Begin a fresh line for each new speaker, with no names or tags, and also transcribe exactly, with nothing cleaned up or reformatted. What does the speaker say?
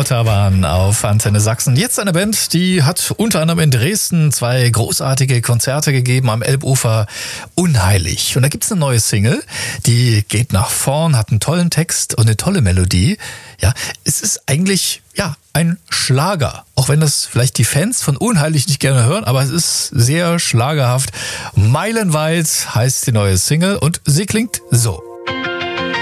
Reporter auf Antenne Sachsen. Jetzt eine Band, die hat unter anderem in Dresden zwei großartige Konzerte gegeben am Elbufer. Unheilig. Und da gibt's eine neue Single, die geht nach vorn, hat einen tollen Text und eine tolle Melodie. Ja, es ist eigentlich, ja, ein Schlager. Auch wenn das vielleicht die Fans von Unheilig nicht gerne hören, aber es ist sehr schlagerhaft. Meilenweit heißt die neue Single und sie klingt so.